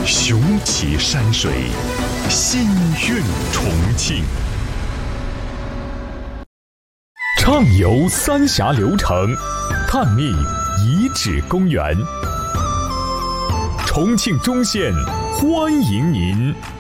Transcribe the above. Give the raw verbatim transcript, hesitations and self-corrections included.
雄奇山水，心韵重庆。畅游三峡流程，探秘遗址公园。重庆中县欢迎您。